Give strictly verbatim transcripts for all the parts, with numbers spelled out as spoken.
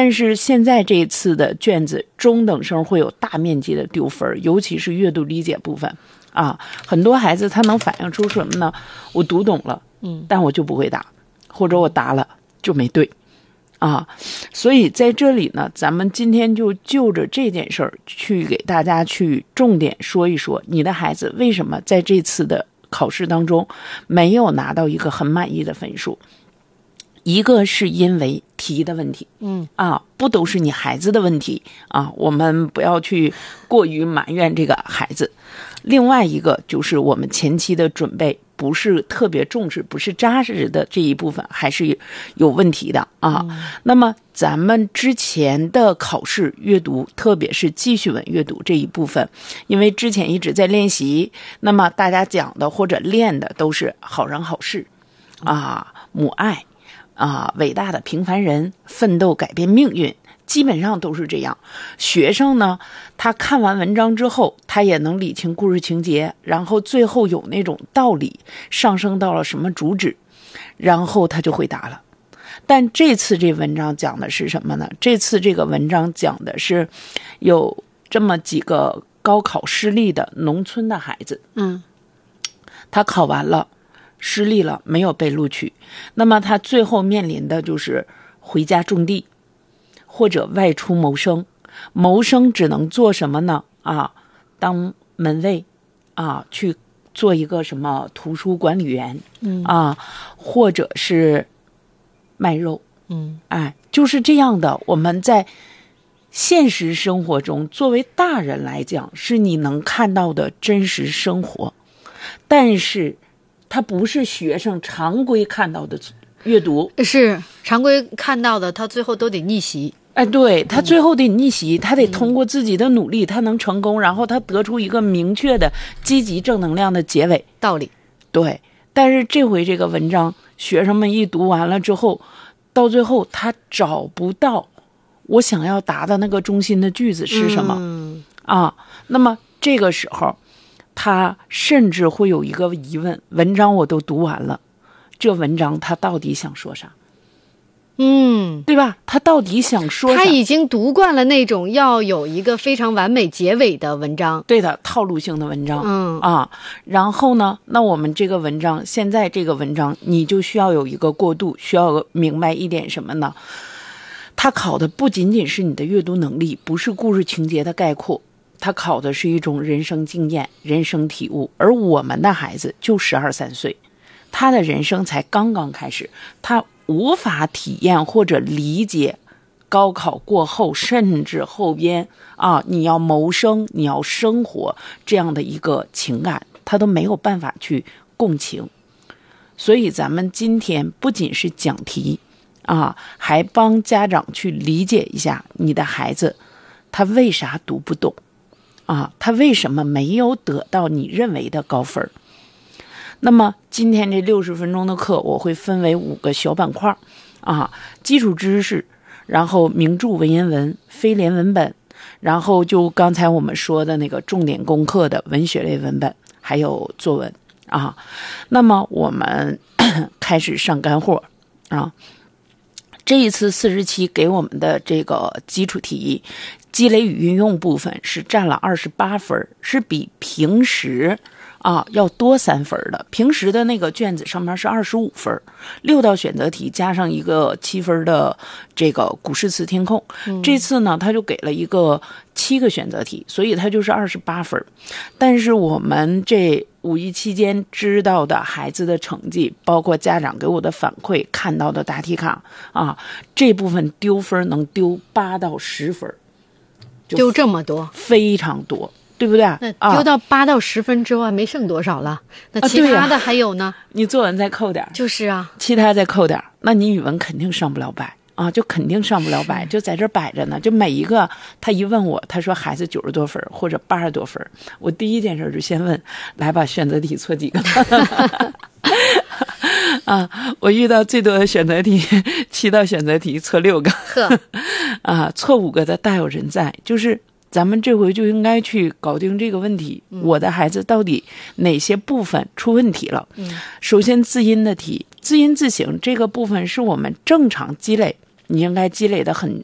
但是现在这次的卷子中等生会有大面积的丢分，尤其是阅读理解部分啊，很多孩子他能反映出什么呢？我读懂了，嗯，但我就不会答，或者我答了就没对啊。所以在这里呢，咱们今天就就着这件事儿去给大家去重点说一说，你的孩子为什么在这次的考试当中没有拿到一个很满意的分数。一个是因为题的问题，嗯啊，不都是你孩子的问题啊，我们不要去过于埋怨这个孩子。另外一个就是我们前期的准备不是特别重视，不是扎实的这一部分还是有问题的啊。嗯、那么咱们之前的考试阅读，特别是记叙文阅读这一部分，因为之前一直在练习，那么大家讲的或者练的都是好人好事啊，母爱。啊，伟大的平凡人奋斗改变命运，基本上都是这样。学生呢，他看完文章之后，他也能理清故事情节，然后最后有那种道理上升到了什么主旨，然后他就回答了。但这次这文章讲的是什么呢？这次这个文章讲的是有这么几个高考失利的农村的孩子，嗯，他考完了。失利了，没有被录取，那么他最后面临的就是回家种地或者外出谋生。谋生只能做什么呢？啊，当门卫啊，去做一个什么图书管理员，嗯啊，或者是卖肉，嗯，哎，就是这样的。我们在现实生活中，作为大人来讲，是你能看到的真实生活，但是它不是学生常规看到的阅读， 是常规看到的，他最后都得逆袭。 哎，对，他最后得逆袭，他得通过自己的努力，他能成功，然后他得出一个明确的积极正能量的结尾道理。 对，但是这回这个文章，学生们一读完了之后，到最后他找不到我想要答的那个中心的句子是什么、嗯、啊？那么这个时候。他甚至会有一个疑问，文章我都读完了，这文章他到底想说啥？嗯，对吧？他到底想说啥？ 他已经读惯了那种要有一个非常完美结尾的文章， 对的，套路性的文章。嗯啊，然后呢，那我们这个文章，现在这个文章，你就需要有一个过渡，需要明白一点什么呢？他考的不仅仅是你的阅读能力，不是故事情节的概括。他考的是一种人生经验、人生体悟，而我们的孩子就十二三岁，他的人生才刚刚开始，他无法体验或者理解高考过后，甚至后边啊，你要谋生、你要生活这样的一个情感，他都没有办法去共情。所以咱们今天不仅是讲题啊，还帮家长去理解一下你的孩子，他为啥读不懂。啊，他为什么没有得到你认为的高分？那么今天这六十分钟的课，我会分为五个小板块啊，基础知识，然后名著文言文、非联文本，然后就刚才我们说的那个重点功课的文学类文本，还有作文啊。那么我们开始上干货啊。这一次四十期给我们的这个基础题积累与运用部分是占了二十八分，是比平时啊要多三分的。平时的那个卷子上面是二十五分，六道选择题加上一个七分的这个古诗词填空、嗯、这次呢他就给了一个七个选择题，所以它就是二十八分。但是我们这五一期间知道的孩子的成绩，包括家长给我的反馈，看到的答题卡啊，这部分丢分能丢八到十分， 丢这么多， 非常多，对不对？ 那丢到八到十分之后还没剩多少了、啊、那其他的还有呢、啊、 你作文再扣点， 就是啊， 其他再扣点，那你语文肯定上不了百啊，就肯定上不了百，就在这摆着呢。就每一个他一问我，他说孩子九十多分或者八十多分，我第一件事就先问，来吧，选择题错几个？啊，我遇到最多的选择题，七道选择题错六个，啊，错五个的大有人在。就是咱们这回就应该去搞定这个问题，嗯、我的孩子到底哪些部分出问题了？嗯、首先字音的题，字音字形这个部分是我们正常积累，你应该积累的很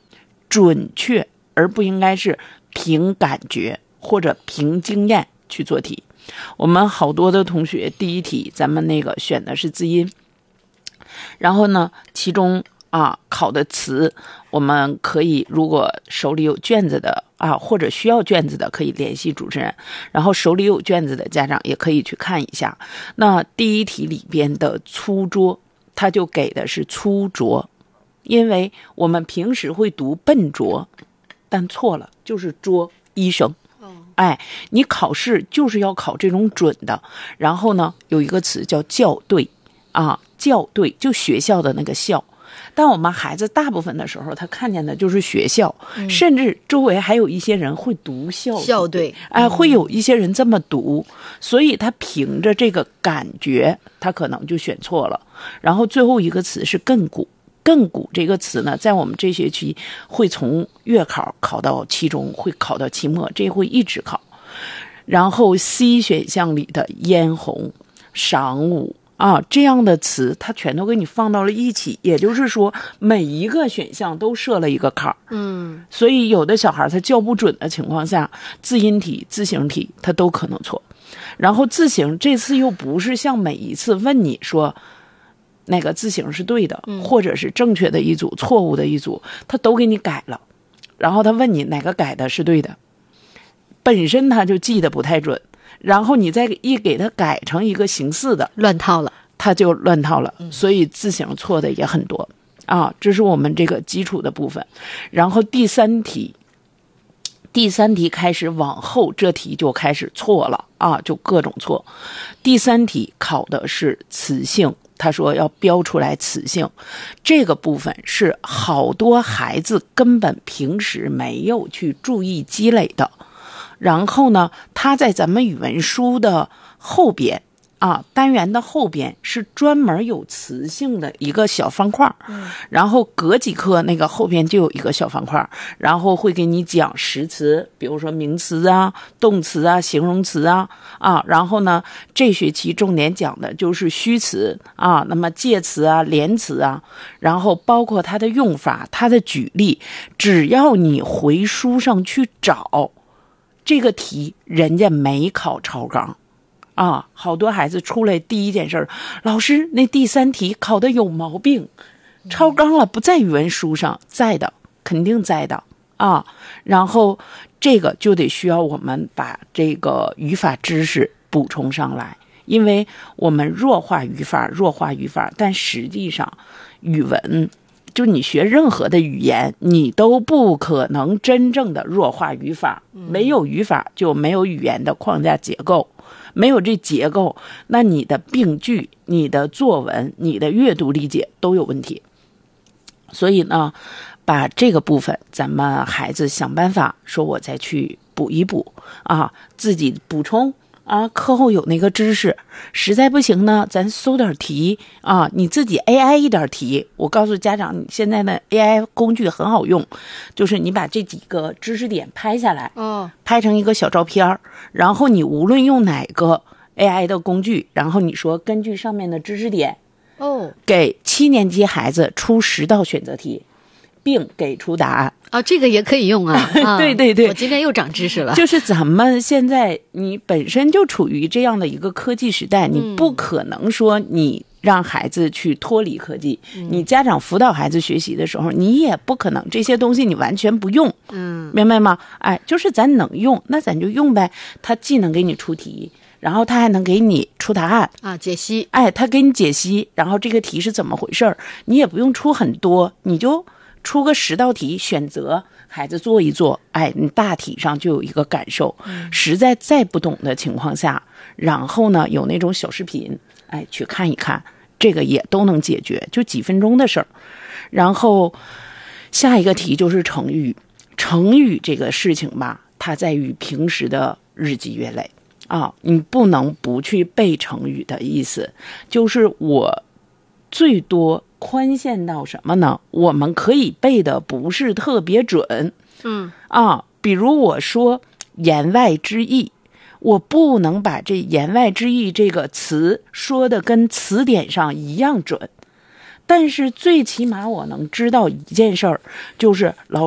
准确，而不应该是凭感觉或者凭经验去做题。我们好多的同学第一题咱们那个选的是字音，然后呢其中啊考的词，我们可以如果手里有卷子的啊或者需要卷子的可以联系主持人，然后手里有卷子的家长也可以去看一下。那第一题里边的粗拙，它就给的是粗拙，因为我们平时会读笨拙，但错了，就是拙医生。哎，你考试就是要考这种准的。然后呢，有一个词叫校对啊，校对就学校的那个校。但我们孩子大部分的时候，他看见的就是学校，嗯、甚至周围还有一些人会读校校对， 哎，会有一些人这么读，所以他凭着这个感觉，他可能就选错了。然后最后一个词是亘古。亘古这个词呢，在我们这学期会从月考考到期中，会考到期末，这会一直考。然后 C 选项里的嫣红、晌午啊这样的词，它全都给你放到了一起，也就是说每一个选项都设了一个坎儿。 嗯， 所以有的小孩他叫不准的情况下，字音题、字形题他都可能错。然后字形这次又不是像每一次问你说那个字形是对的，或者是正确的一组，错误的一组，他都给你改了，然后他问你哪个改的是对的，本身他就记得不太准，然后你再一给他改成一个形似的， 乱套了， 他就乱套了，所以字形错的也很多啊，这是我们这个基础的部分。然后第三题第三题开始往后，这题就开始错了啊，就各种错。第三题考的是词性，他说要标出来词性，这个部分是好多孩子根本平时没有去注意积累的。然后呢，他在咱们语文书的后边啊，单元的后边是专门有词性的一个小方块，嗯、然后隔几课那个后边就有一个小方块，然后会给你讲实词，比如说名词啊、动词啊、形容词啊啊，然后呢，这学期重点讲的就是虚词啊，那么介词啊、连词啊，然后包括它的用法、它的举例，只要你回书上去找这个题，人家没考超纲。啊，好多孩子出来第一件事，老师那第三题考的有毛病，超纲了，不在语文书上，在的，肯定在的啊。然后这个就得需要我们把这个语法知识补充上来，因为我们弱化语法，弱化语法，但实际上语文就你学任何的语言，你都不可能真正的弱化语法，没有语法就没有语言的框架结构。没有这结构，那你的病句、你的作文、你的阅读理解都有问题。所以呢，把这个部分咱们孩子想办法说我再去补一补啊，自己补充啊，课后有那个知识，实在不行呢，咱搜点题啊，你自己 A I 一点题。我告诉家长，你现在的 A I 工具很好用，就是你把这几个知识点拍下来， 哦， 拍成一个小照片，然后你无论用哪个 A I 的工具，然后你说根据上面的知识点， 哦， 给七年级孩子出十道选择题，并给出答案。 啊，这个也可以用啊！啊对对对， 我今天又长知识了。 就是咱们现在你本身就处于这样的一个科技时代，你不可能说你让孩子去脱离科技。嗯、你家长辅导孩子学习的时候，你也不可能这些东西你完全不用。嗯，明白吗？哎，就是咱能用，那咱就用呗。他既能给你出题，然后他还能给你出答案啊，解析。 哎，他给你解析，然后这个题是怎么回事儿，你也不用出很多，你就出个十道题，选择孩子做一做，哎，你大体上就有一个感受。嗯、实在再不懂的情况下，然后呢有那种小视频，哎，去看一看，这个也都能解决，就几分钟的事儿。然后下一个题就是成语，成语这个事情吧，它在于平时的日积月累啊，你不能不去背成语的意思，就是我最多宽限到什么呢？我们可以背的不是特别准，嗯啊，比如我说言外之意，我不能把这言外之意这个词说的跟词典上一样准，但是最起码我能知道一件事儿，就是老